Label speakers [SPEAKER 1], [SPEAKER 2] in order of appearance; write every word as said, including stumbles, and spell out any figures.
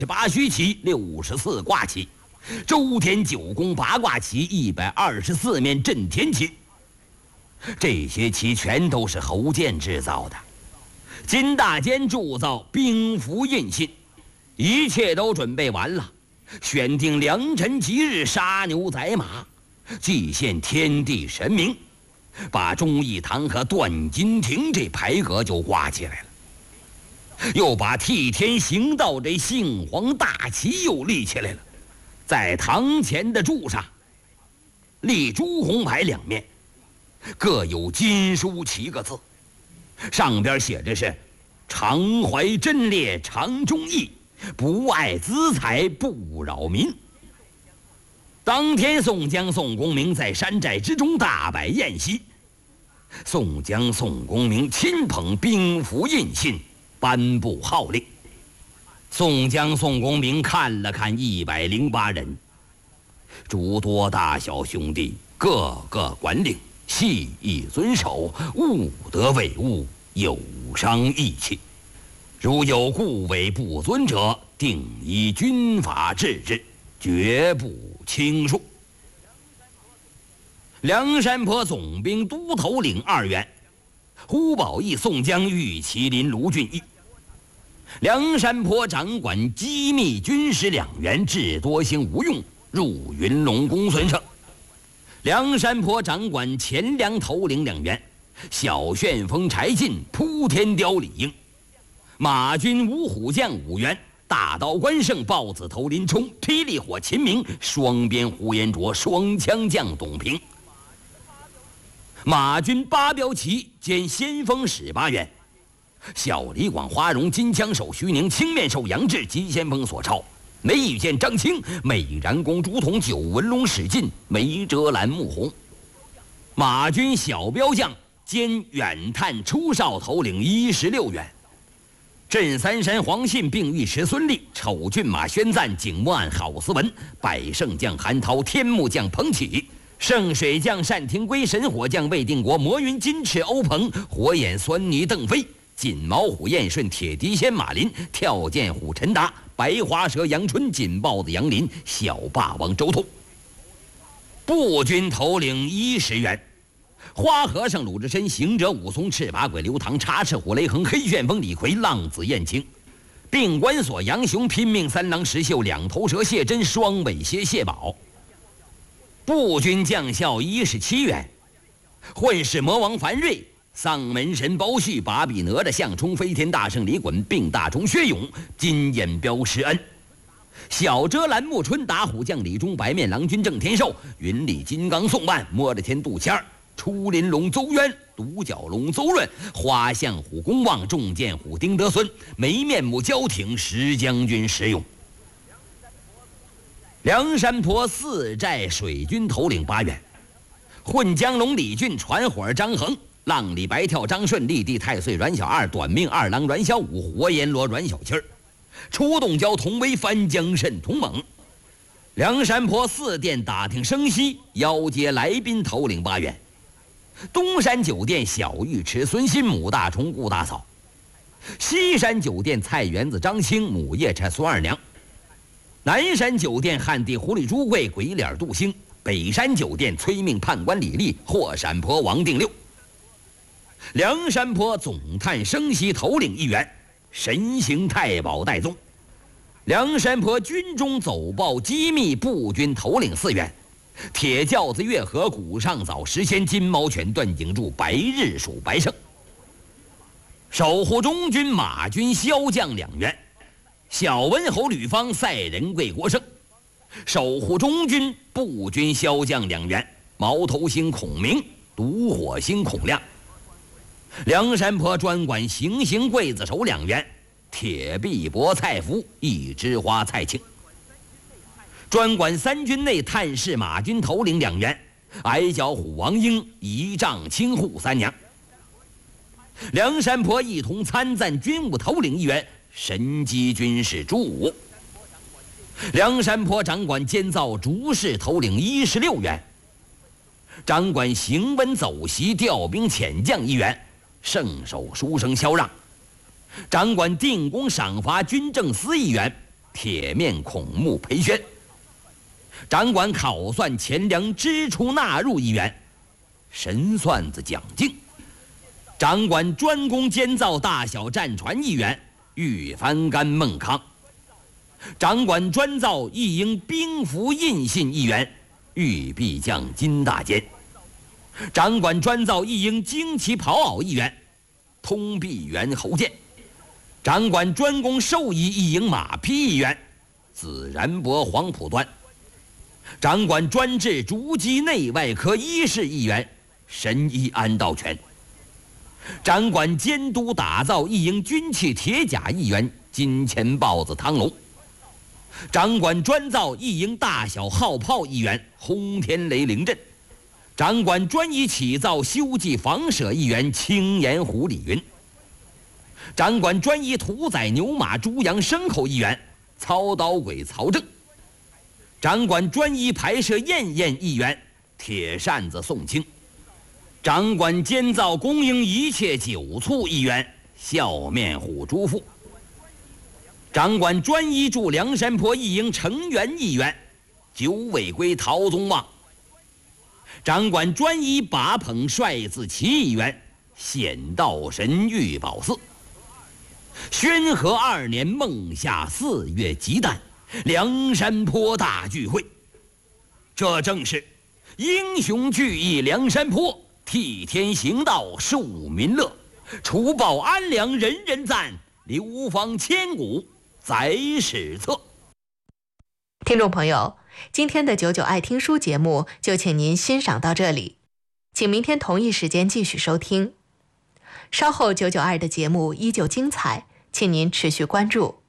[SPEAKER 1] 八虚旗、六十四卦旗，周天九宫八卦旗一百二十四面震天旗。这些旗全都是侯建制造的。金大坚铸造兵符印信，一切都准备完了，选定良辰吉日，杀牛宰马，祭献天地神明，把忠义堂和断金亭这牌阁就挂起来了。又把替天行道这杏黄大旗又立起来了，在堂前的柱上立朱红牌两面，各有金书七个字，上边写着是常怀贞烈常忠义，不爱资财不扰民。当天宋江宋公明在山寨之中大摆宴席，宋江宋公明亲捧兵符印信，颁布号令。宋江宋公明看了看一百零八人，诸多大小兄弟个个管领，细意遵守，务得为务，有伤义气。如有顾违不遵者，定依军法治之，绝不轻恕。梁山泊总兵都头领二员，胡宝义、宋江御麒麟卢俊义；梁山泊掌管机密军师两员，智多星吴用入云龙公孙胜；梁山泊掌管钱粮头领两员，小旋风柴进、扑天雕李应；马军五虎将五员，大刀关胜、豹子头林冲、霹雳火秦明、双鞭呼延灼、双枪将董平；马军八标旗兼先锋使八员，小李广、花荣、金枪手徐宁、青面兽杨志、急先锋索超、梅雨剑张青、美髯公朱仝、九纹龙史进、梅遮拦穆弘；马军小标将兼远探出哨头领一十六员，镇三山黄信、并尉迟孙立、丑骏马宣赞、景木案郝思文、百胜将韩涛、天目将彭启、圣水将单廷圭、神火将魏定国、魔云金翅欧鹏、火眼狻猊邓飞、锦毛虎燕顺、铁笛仙马林、跳涧虎陈达、白花蛇杨春、锦豹子杨林、小霸王周通。步军头领一十员，花和尚鲁智深、行者武松、赤把鬼刘唐、插翅虎雷横、黑旋风李逵、浪子燕青、并关索杨雄、拼命三郎石秀、两头蛇谢真、双尾蝎谢宝。步军将校一十七员，混世魔王樊瑞、丧门神包旭、把臂哪吒、项冲、飞天大圣李衮、并大虫薛勇、金眼彪施恩、小遮拦穆春、打虎将李忠、白面郎君郑天寿、云里金刚宋万、摸着天杜谦儿、出林龙邹渊、独角龙邹润、花象虎公望、重剑虎丁德孙、没面目焦挺石将军石勇。梁山泊四寨水军头领八员，混江龙李俊、传火张衡、浪里白跳张顺、立地太岁阮小二、短命二郎阮小五、活阎罗阮小七儿、出洞蛟童威、翻江蜃童猛。梁山泊四店打听生息邀接来宾头领八员，东山酒店小尉迟孙新、母大虫顾大嫂；西山酒店菜园子张青、母夜叉孙二娘；南山酒店汉地狐狸朱贵、鬼脸杜兴；北山酒店催命判官李立、霍闪婆王定六。梁山泊总探生息头领一员，神行太保戴宗；梁山泊军中走报机密步军头领四员，铁轿子月河、古上早、石仙、金毛犬段景柱、白日鼠白胜；守护中军马军骁将两员，小文侯吕方、赛仁贵郭盛；守护中军步军骁将两员，毛头星孔明、独火星孔亮；梁山泊专管行刑刽子手两员，铁臂膊蔡福、一枝花蔡庆；专管三军内探视马军头领两员，矮脚虎王英、仪仗青户三娘；梁山泊一同参赞军务头领一员，神机军士朱武；梁山泊掌管监造竹市头领一十六员，掌管行文走习调兵遣将一员，圣手书生萧让；掌管定公赏罚军政司一员， 铁面孔目裴宣。掌管考算钱粮支出纳入一员，神算子蒋敬。掌管专攻监造大小战船一员，玉帆干孟康。掌管专造一营兵符印信一员，玉壁将金大坚。掌管专造一营旌旗袍袄一员，通臂员侯健。掌管专攻兽医一营马匹一员，子然伯黄浦端。掌管专治逐机内外科医事一员，神医安道全。掌管监督打造一营军器铁甲一员，金钱豹子汤龙。掌管专造一营大小号炮一员，轰天雷凌阵。掌管专一起造修蓟房舍一员，青岩湖李云。掌管专一屠宰牛马猪羊牲口一员，操刀鬼曹正。掌管专一排设宴宴一员，铁扇子宋清。掌管监造供应一切酒醋一员，笑面虎朱富。掌管专一驻梁山泊一营成员一员，九尾龟陶宗旺。掌管专一把捧帅字旗一员，显道神玉宝寺。宣和二年孟夏四月吉诞，梁山泊大聚会，这正是英雄聚义梁山泊，替天行道庶民乐，除暴安良人人赞，流芳千古载史册。
[SPEAKER 2] 听众朋友，今天的九九爱听书节目就请您欣赏到这里，请明天同一时间继续收听。稍后九九二的节目依旧精彩，请您持续关注。